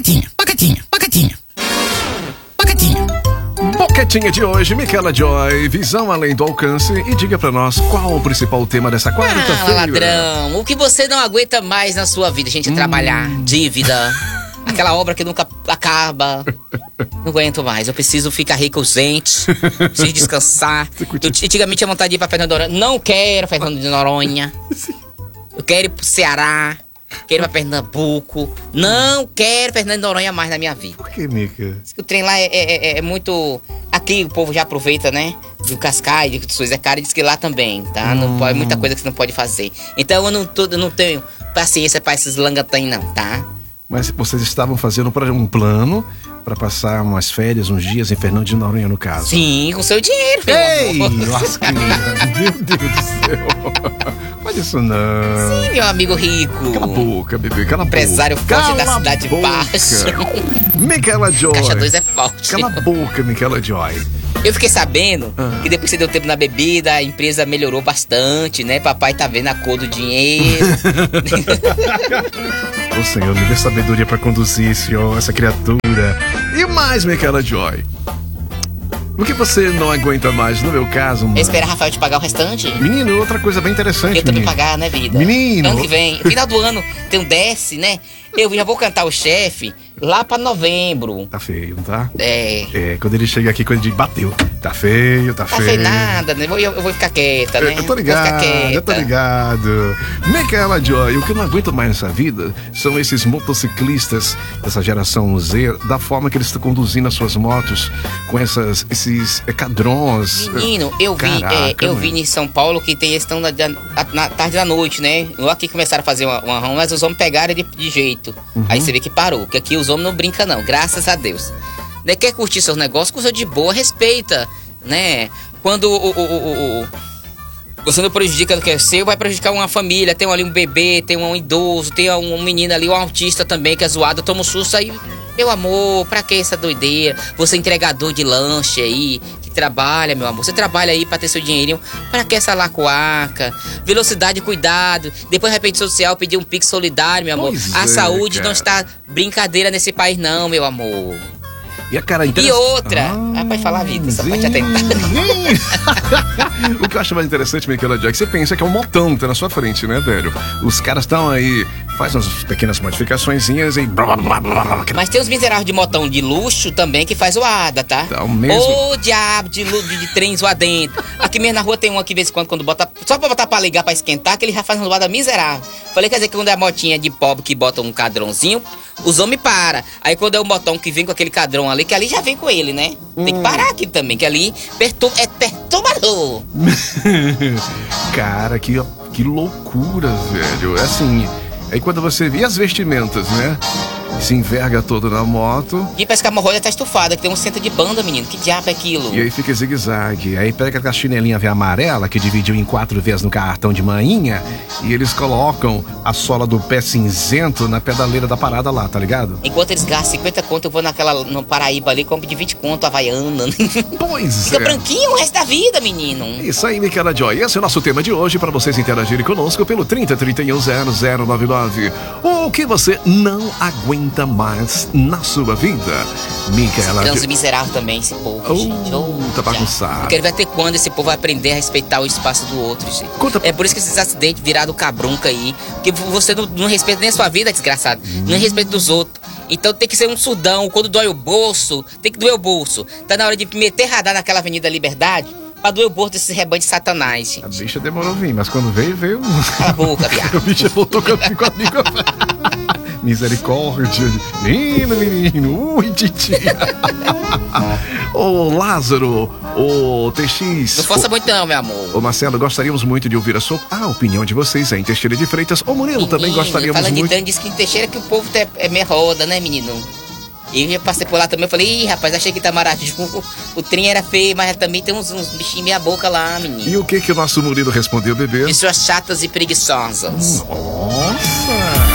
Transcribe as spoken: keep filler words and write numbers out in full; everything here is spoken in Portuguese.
Boquetinha, boquetinha, boquetinha. Boquetinha. Boquetinha de hoje, Micaela Joy, visão além do alcance. E diga pra nós qual o principal tema dessa quarta-feira. Fala, ladrão, o que você não aguenta mais na sua vida, gente? É trabalhar, hum. dívida, aquela obra que nunca acaba. Não aguento mais, eu preciso ficar rico urgente, preciso descansar. Eu, antigamente tinha vontade de ir pra Fernando de Noronha. Não quero Fernando de Noronha. Eu quero ir pro Ceará. Quero ir pra Pernambuco. Não quero Fernando de Noronha mais na minha vida. Por que, Mica? O trem lá é, é, é muito... Aqui o povo já aproveita, né? Do Cascai, de Suíça é cara, diz que lá também, tá? Não Hum. pode, muita coisa que você não pode fazer. Então eu não, tô, eu não tenho paciência pra esses langatãs não, tá? Mas vocês estavam fazendo um plano pra passar umas férias, uns dias em Fernando de Noronha, no caso. Sim, com seu dinheiro, meu Ei, amor. lasqueira. Meu Deus do céu. Faz isso não. Sim, meu amigo rico. Cala a boca, bebê, cala a boca. Empresário forte Cala da a cidade boca. baixa. Micaela Joy. Caixa dois é forte. Cala a boca, Micaela Joy. Eu fiquei sabendo Ah. que depois que você deu tempo na bebida, a empresa melhorou bastante, né? Papai tá vendo a cor do dinheiro. Ô Senhor, me dê sabedoria pra conduzir, Senhor, essa criatura. E mais, Micaela Joy. O que você não aguenta mais, no meu caso, mano? Espera Rafael te pagar o restante? Menino, outra coisa bem interessante, Eu tô me menino. pagar, né, vida? Menino. Ano que vem, final do ano, tem um desce, né? Eu já vou cantar o chefe lá pra novembro. Tá feio, não tá? É. É, quando ele chega aqui, quando ele bateu. Tá feio, tá Tá feio. feio nada, né? Eu, eu vou ficar quieta, né? Eu tô Vou ligado, ficar quieta. eu tô ligado. Micaela Joy, o que eu não aguento mais nessa vida são esses motociclistas dessa geração Z, da forma que eles estão conduzindo as suas motos, com essas, esses é, cadrões. Menino, eu vi, Caraca, é, eu mano. vi em São Paulo que tem estão na, na, na tarde da noite, né? Lá que começaram a fazer uma, uma rama, mas os homens pegaram de, de jeito. Uhum. Aí você vê que parou, que aqui os homens não brincam não, graças a Deus. Né? Quer curtir seus negócios, cursa de boa, respeita, né? Quando o, o, o, o, o você não prejudica do que é seu, vai prejudicar uma família. Tem ali um bebê, tem um idoso, tem um, um menino ali, um autista também que é zoado, toma um susto aí. Meu amor, pra que essa doideira? Você é entregador de lanche aí, que trabalha, meu amor. Você trabalha aí pra ter seu dinheirinho. Pra que essa lacuaca? Velocidade, cuidado. Depois, repente social, pedir um pix solidário, meu amor. Pois a é, saúde cara. não está brincadeira nesse país, não, meu amor. E a cara E interessa- outra, ah, pode falar a vida, só pode sim, atentar. sim. O que eu acho mais interessante, Micaela Joy, é que você pensa que é um motão que tá na sua frente, né, velho? Os caras estão aí, faz umas pequenas modificaçõezinhas e blá, blá, blá, blá. Mas tem uns miseráveis de motão de luxo também que faz zoada, tá? Então, mesmo. Ô diabo de, lu- de, de trem zoar dentro. Aqui mesmo na rua tem um aqui, de vez em quando, quando bota. Só pra botar pra ligar, pra esquentar, que ele já faz uma zoada miserável. Falei, quer dizer que quando é a motinha de pobre que bota um cadrãozinho, os homens param. Aí quando é o motão que vem com aquele cadrão ali, que ali já vem com ele, né? Tem que parar aqui também, que ali pertur é perturbador. Cara, que, que loucura, velho. É assim, aí quando você vê as vestimentas, né? Se enverga todo na moto. E parece que a hemorroida tá estufada, que tem um centro de banda, menino. Que diabo é aquilo? E aí fica zigue-zague. Aí pega aquela chinelinha velha amarela que dividiu em quatro vezes no cartão de manhinha e eles colocam a sola do pé cinzento na pedaleira da parada lá, tá ligado? Enquanto eles gastam cinquenta conto, eu vou naquela, no Paraíba ali, compro de vinte conto, Havaiana. Pois Fica é. branquinho o resto da vida, menino. Isso aí, Micaela Joy. Esse é o nosso tema de hoje para vocês interagirem conosco pelo trinta, trinta e um, zero zero nove nove. O que você não aguenta mais na sua vida, Micaela Trans Joy. miserável também, esse povo, Oh, gente. Oh, tá já. bagunçado. Eu quero ver até quando esse povo vai aprender a respeitar o espaço do outro, gente. Conta- É por isso que esses acidentes viraram cabrunca aí. Porque você não, não respeita nem a sua vida, desgraçado. Hum. Não respeita dos outros. Então tem que ser um surdão. Quando dói o bolso, tem que doer o bolso. Tá na hora de meter radar naquela Avenida Liberdade pra doer o bolso desses rebanhos de satanás, gente. A bicha demorou a vir, mas quando veio, veio. Cala a boca, A viado. bicha voltou com a com a língua. Misericórdia. Menino, menino. Ui, titia. Ô, Lázaro. Ô, T X. Não força muito não, meu amor. Ô, Marcelo, gostaríamos muito de ouvir a sua a opinião de vocês aí em Teixeira de Freitas. Ô, Murilo, também Menino, gostaríamos falando muito. de tanto, diz que em Teixeira que o povo é, é meia roda, né, menino? E eu já passei por lá também, eu falei, ih, rapaz, achei que Itamaraju o, o trem era feio, mas também tem uns, uns bichinhos meia boca lá, menino. E o que que o nosso Murilo respondeu, bebê? Pessoas chatas e preguiçosas. Nossa!